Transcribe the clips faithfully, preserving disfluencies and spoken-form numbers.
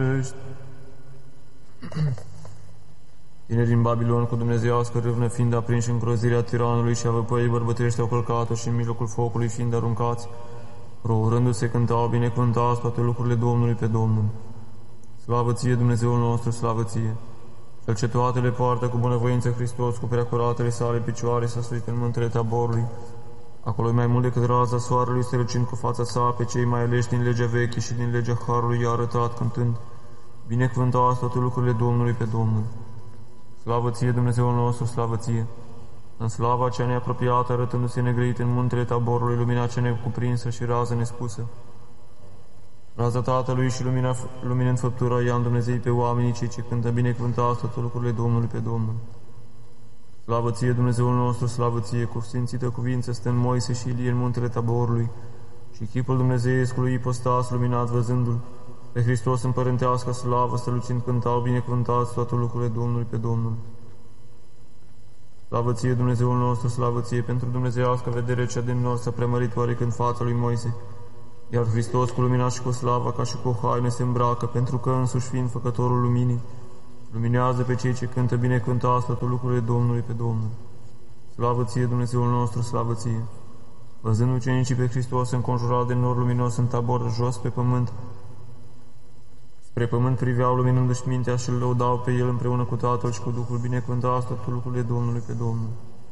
Tineri din Babilon cu dumnezeiască râvnă fiind aprinși în grozirea tiranului și a văpăii bărbătești au călcat-o și în mijlocul focului fiind aruncați, rourându-se cântau binecuvântați toate lucrurile Domnului pe Domnul. Slavă ție, Dumnezeul nostru, slavă ție! Cel ce toate le poartă cu bunăvoință Hristos, cu preacuratele sale picioare, s-a suit în muntele Taborului. Acolo mai mult decât raza soarelui, strălucind cu fața sa pe cei mai aleși din legea veche și din legea Harului, i-a arătat cântând, binecuvântați toate lucrurile Domnului pe Domnul. Slavă ție, Dumnezeul nostru, slavă ție! În slava cea neapropiată, arătându-se negrăit în muntele Taborului, lumina cea necuprinsă și raza nespusă. Raza Tatălui și lumina, luminând făptura, ia în Dumnezei pe oamenii cei ce cântă binecuvântați toate lucrurile Domnului pe Domnul. Slavă ție, Dumnezeul nostru, slavă ție! Cu sfințită cuvință stă în Moise și Ilie în muntele Taborului și chipul Dumnezeiescului ipostas luminat văzându-l, pe Hristos în părintească slavă, strălucind cântau binecuvântați toate lucrurile Domnului pe Domnul. Slavă ție, Dumnezeul nostru, slavă ție! Pentru dumnezeiască vedere cea din nor s-a preamărit oarecând fața lui Moise, iar Hristos cu lumina și cu slava ca și cu o haină se îmbracă, pentru că însuși fiind făcătorul luminii, luminează pe cei ce cântă binecuvântați toate lucrurile Domnului pe Domnul. Slavă ție, Dumnezeul nostru, slavă ție! Văzând ucenicii pe Hristos înconjurat de nor luminos în Tabor, jos pe pământ, spre pământ priveau, luminându-și mintea și îl lăudau pe el împreună cu Tatăl și cu Duhul, binecuvântați toate lucrurile Domnului pe Domnul.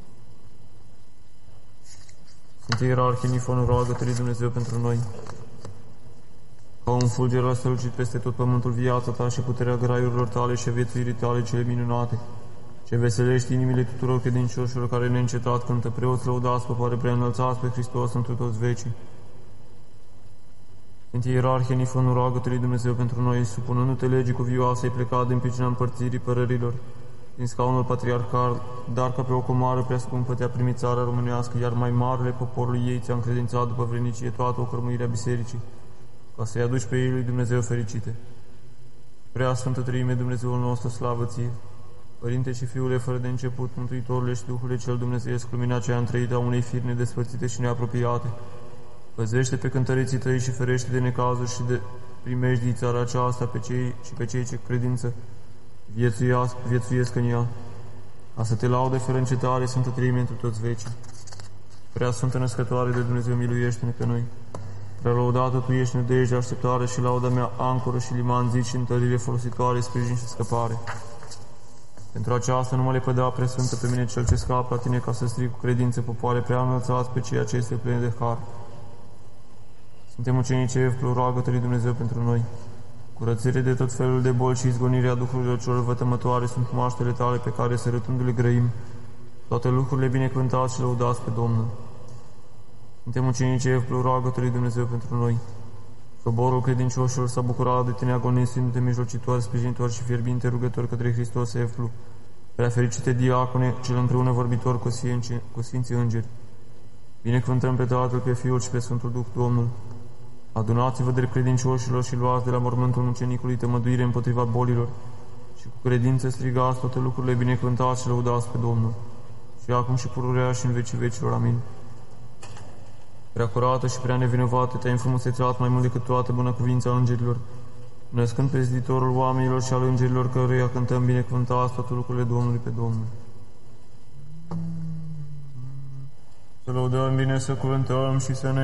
Sfântă Ierarhie Nifon, roagă-te lui Dumnezeu pentru noi. Ca un fulger a strălucit peste tot pământul viața ta și puterea graiurilor tale și a viețuirii tale cele minunate, ce veselești inimile tuturor credincioșilor care neîncetat cântă, preoți lăudați, popoare prea înălțați pe Hristos întru toți vecii. Sfântă Ierarhie Nifon, roagă-te lui Dumnezeu pentru noi, supunându-te legii cuvioase, ai plecat din pricina împărțirii părărilor, din scaunul patriarcal, dar ca pe o comoară prea scumpă te-a primit țara românească, iar mai marele poporului ei ți-a încredințat după vrenicie toată o cărmuire a bisericii, ca să-i aduci pe ei lui Dumnezeu fericite. Prea Sfântă Treime, Dumnezeul nostru, slavă ție! Părinte și Fiule, fără de început, Mântuitorule și Duhule cel Dumnezeiesc, lumina cea întreită a unei firi nedespărțite și neapropiate, păzește pe cântăreții tăi și ferește de necazuri și de primejdii țara aceasta pe cei și pe cei ce credință viețuiesc în ea, a să te laude fără încetare, Sfântă Treime, întru toți vecii. Prea Sfântă Născătoare de Dumnezeu, miluiește-ne pe noi. Prea lăudată tu ești nădejde, așteptare și lauda mea, ancoră și liman, zi și întărire folositoare, sprijin și scăpare. Pentru aceasta nu mă lepăda, prea Sfântă, pe mine cel ce scapă la tine, ca să strig cu credință popoare prea înălțați pe ceea ce este plin de har. Suntem ucenici Evplu, roagă-te lui Dumnezeu pentru noi. Curățire de tot felul de boli și izgonirea duhurilor celor vătămătoare sunt cumaștele tale pe care, sărătându-le, grăim toate lucrurile binecuvântați și lăudați pe Domnul. Suntem ucenici Evplu, roagă-te lui Dumnezeu pentru noi. Soborul credincioșilor s-a bucurat de tine agonisindu-te mijlocitor, sprijinitor și fierbinte rugător către Hristos Evplu. Prea fericite diacone, cel împreună vorbitor cu, sfinții, cu Sfinții Îngeri. Binecuvântăm pe Tatăl, pe Fiul și pe Sfântul Duh Domnul. Adunați-vă de credincioșilor și luați de la mormântul mucenicului tămăduire împotriva bolilor și cu credință strigați toate lucrurile binecuvântați și lăudați pe Domnul. Și acum și pururea și în vecii vecilor. Amin. Prea curată și prea nevinovată te-ai înfrumusețat mai mult decât toată bună cuvința îngerilor, născând pe ziditorul oamenilor și al îngerilor, căruia cântăm binecuvântați toate lucrurile Domnului pe Domnul. Să lăudăm bine, să cuvântăm și să ne